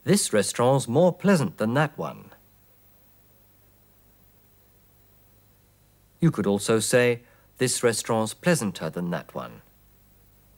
This restaurant's more pleasant than that one. You could also say, this restaurant's pleasanter than that one.